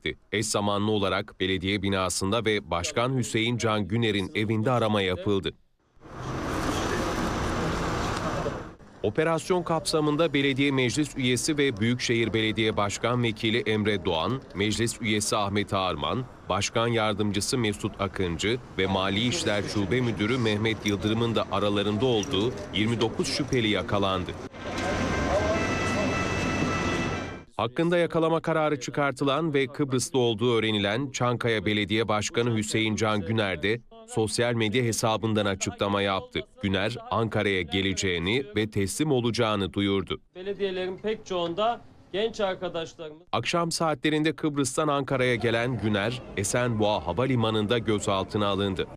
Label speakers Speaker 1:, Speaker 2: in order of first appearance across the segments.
Speaker 1: etti. Eş zamanlı olarak belediye binasında ve Başkan Hüseyin Can Güner'in evinde arama yapıldı. Operasyon kapsamında belediye meclis üyesi ve Büyükşehir Belediye Başkan Vekili Emre Doğan, meclis üyesi Ahmet Ağarman, Başkan Yardımcısı Mesut Akıncı ve Mali İşler Şube Müdürü Mehmet Yıldırım'ın da aralarında olduğu 29 şüpheli yakalandı. Hakkında yakalama kararı çıkartılan ve Kıbrıslı olduğu öğrenilen Çankaya Belediye Başkanı Hüseyin Can Güner de sosyal medya hesabından açıklama yaptı. Güner, Ankara'ya geleceğini ve teslim olacağını duyurdu.
Speaker 2: Belediyelerin pek çoğunda genç arkadaşlarımız...
Speaker 1: Akşam saatlerinde Kıbrıs'tan Ankara'ya gelen Güner, Esenboğa Havalimanı'nda gözaltına alındı.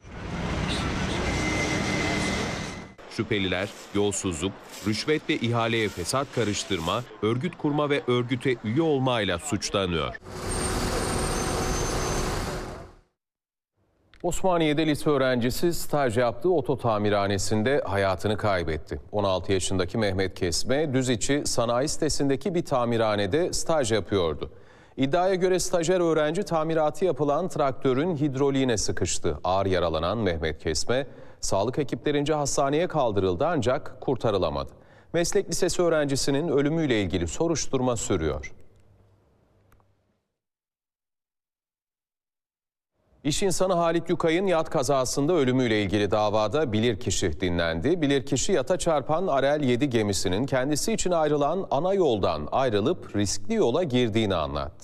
Speaker 1: Şüpheliler yolsuzluk, rüşvet ve ihaleye fesat karıştırma, örgüt kurma ve örgüte üye olmayla suçlanıyor. Osmaniye'de lise öğrencisi staj yaptığı oto tamirhanesinde hayatını kaybetti. 16 yaşındaki Mehmet Kesme, Düziçi sanayi sitesindeki bir tamirhanede staj yapıyordu. İddiaya göre stajyer öğrenci tamiratı yapılan traktörün hidroliğine sıkıştı. Ağır yaralanan Mehmet Kesme, sağlık ekiplerince hastaneye kaldırıldı ancak kurtarılamadı. Meslek lisesi öğrencisinin ölümüyle ilgili soruşturma sürüyor. İş insanı Halit Yukay'ın yat kazasında ölümüyle ilgili davada bilirkişi dinlendi. Bilirkişi yata çarpan Arel 7 gemisinin kendisi için ayrılan ana yoldan ayrılıp riskli yola girdiğini anlattı.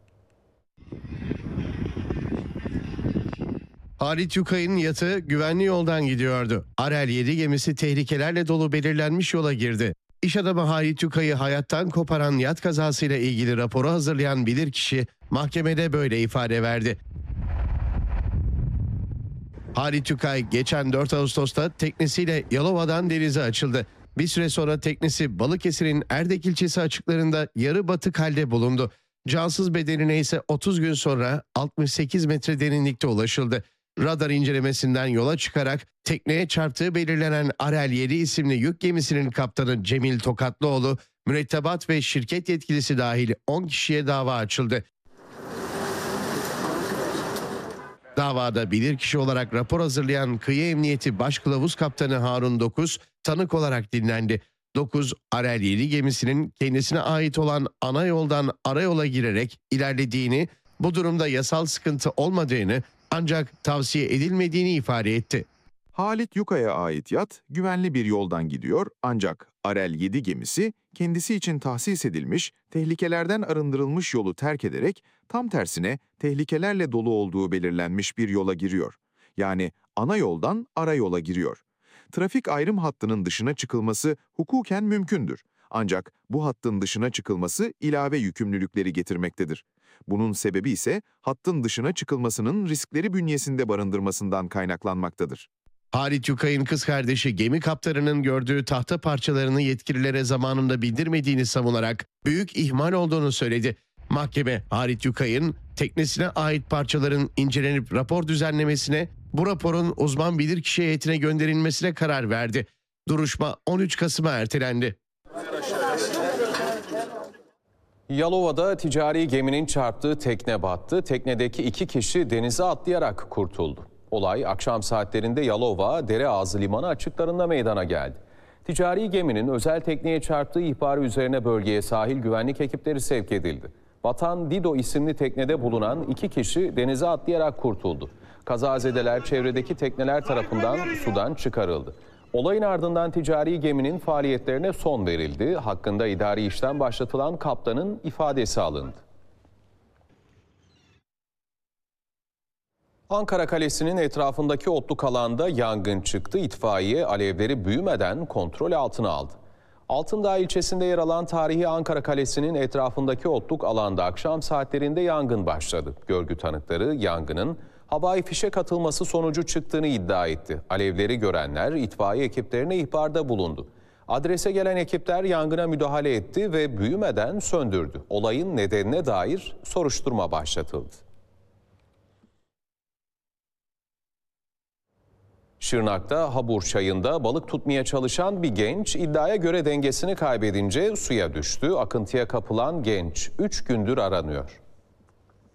Speaker 3: Halit Yukay'ın yatı güvenli yoldan gidiyordu. Arel 7 gemisi tehlikelerle dolu belirlenmiş yola girdi. İş adamı Halit Yukay'ı hayattan koparan yat kazasıyla ilgili raporu hazırlayan bilirkişi mahkemede böyle ifade verdi. Halit Yukay geçen 4 Ağustos'ta teknesiyle Yalova'dan denize açıldı. Bir süre sonra teknesi Balıkesir'in Erdek ilçesi açıklarında yarı batık halde bulundu. Cansız bedenine ise 30 gün sonra 68 metre derinlikte ulaşıldı. Radar incelemesinden yola çıkarak tekneye çarptığı belirlenen Arel 7 isimli yük gemisinin kaptanı Cemil Tokatlıoğlu, mürettebat ve şirket yetkilisi dahil 10 kişiye dava açıldı. Davada bilirkişi olarak rapor hazırlayan Kıyı Emniyeti Başkılavuz Kaptanı Harun Dokuz tanık olarak dinlendi. Dokuz, Arel 7 gemisinin kendisine ait olan ana yoldan arayola girerek ilerlediğini, bu durumda yasal sıkıntı olmadığını ancak tavsiye edilmediğini ifade etti.
Speaker 4: Halit Yukay'a ait yat güvenli bir yoldan gidiyor ancak Arel 7 gemisi kendisi için tahsis edilmiş, tehlikelerden arındırılmış yolu terk ederek tam tersine tehlikelerle dolu olduğu belirlenmiş bir yola giriyor. Yani ana yoldan ara yola giriyor. Trafik ayrım hattının dışına çıkılması hukuken mümkündür. Ancak bu hattın dışına çıkılması ilave yükümlülükleri getirmektedir. Bunun sebebi ise hattın dışına çıkılmasının riskleri bünyesinde barındırmasından kaynaklanmaktadır.
Speaker 3: Halit Yukay'ın kız kardeşi gemi kaptanının gördüğü tahta parçalarını yetkililere zamanında bildirmediğini savunarak büyük ihmal olduğunu söyledi. Mahkeme Halit Yukay'ın teknesine ait parçaların incelenip rapor düzenlemesine, bu raporun uzman bilirkişi heyetine gönderilmesine karar verdi. Duruşma 13 Kasım'a ertelendi.
Speaker 1: Yalova'da ticari geminin çarptığı tekne battı. Teknedeki 2 kişi denize atlayarak kurtuldu. Olay akşam saatlerinde Yalova Dereağzı Limanı açıklarında meydana geldi. Ticari geminin özel tekneye çarptığı ihbarı üzerine bölgeye sahil güvenlik ekipleri sevk edildi. Batan Dido isimli teknede bulunan 2 kişi denize atlayarak kurtuldu. Kazazedeler çevredeki tekneler tarafından sudan çıkarıldı. Olayın ardından ticari geminin faaliyetlerine son verildi. Hakkında idari işlem başlatılan kaptanın ifadesi alındı. Ankara Kalesi'nin etrafındaki otluk alanda yangın çıktı. İtfaiye alevleri büyümeden kontrol altına aldı. Altındağ ilçesinde yer alan tarihi Ankara Kalesi'nin etrafındaki otluk alanda akşam saatlerinde yangın başladı. Görgü tanıkları yangının havai fişek atılması sonucu çıktığını iddia etti. Alevleri görenler itfaiye ekiplerine ihbarda bulundu. Adrese gelen ekipler yangına müdahale etti ve büyümeden söndürdü. Olayın nedenine dair soruşturma başlatıldı. Şırnak'ta Habur Çayı'nda balık tutmaya çalışan bir genç iddiaya göre dengesini kaybedince suya düştü. Akıntıya kapılan genç 3 gündür aranıyor.